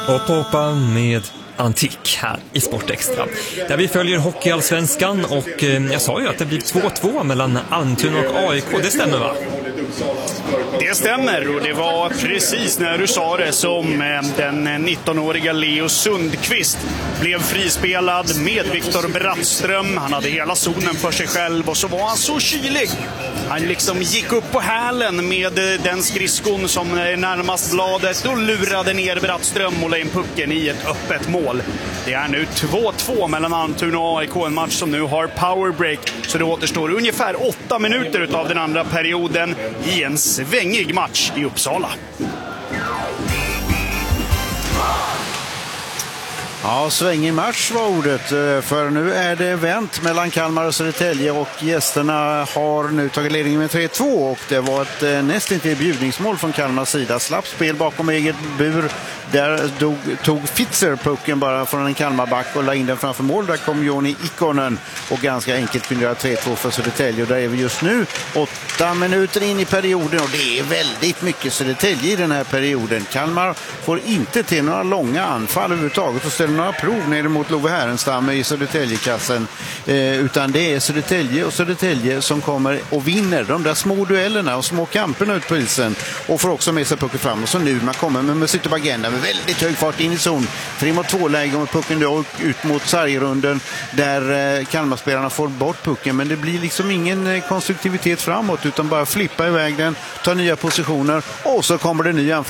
Hoppa med Antik här i Sport Extra, där vi följer hockeyallsvenskan, och jag sa ju att det blir 2-2 mellan Almtuna och AIK, det stämmer va? Det stämmer, och det var precis när du sa det som den 19-åriga Leo Sundqvist blev frispelad med Viktor Brattström. Han hade hela zonen för sig själv och så var han så kylig. Han liksom gick upp på hälen med den skridskon som är närmast bladet och lurade ner Brattström och la in pucken i ett öppet mål. Det är nu 2-2 mellan Almtuna och AIK, en match som nu har powerbreak, så det återstår ungefär 8 minuter av den andra perioden i en svängig match i Uppsala. Ja, svängig match var ordet, för nu är det vänt mellan Kalmar och Södertälje och gästerna har nu tagit ledningen med 3-2, och det var ett nästintill bjudningsmål från Kalmars sida. Slapp spel bakom eget bur, där tog Fitzer pucken bara från en Kalmarback och la in den framför mål. Där kom Joni Ikonen och ganska enkelt kunde göra 3-2 för Södertälje, och där är vi just nu 8 minuter in i perioden, och det är väldigt mycket Södertälje i den här perioden. Kalmar får inte till några långa anfall överhuvudtaget och ställer några prov ner mot Love Härenstam i Södertäljekassen, utan det är Södertälje som kommer och vinner de där små duellerna och små kamperna ut på isen, och får också med sig pucken fram. Och så nu man kommer med sitt agenda med väldigt hög fart in i zon, 3-2-läge och pucken då ut mot sargrunden där Kalmarspelarna får bort pucken, men det blir liksom ingen konstruktivitet framåt utan bara flippa iväg den, ta nya positioner, och så kommer det nya anfall.